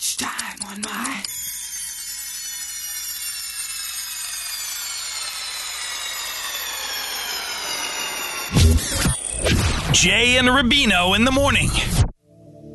much time on my... Jay and Rubino in the morning.